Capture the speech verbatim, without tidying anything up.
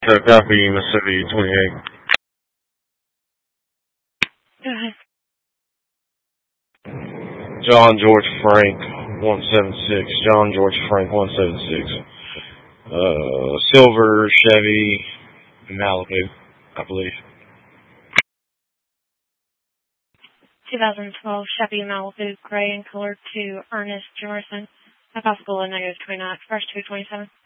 So copy, Mississippi twenty-eight. Go ahead. John George Frank, one seven six. John George Frank, one seven six. Uh, silver Chevy Malibu, I believe. twenty twelve Chevy Malibu, gray in color to Ernest Jimerson. A possible negative twenty-nine, first two twenty-seven.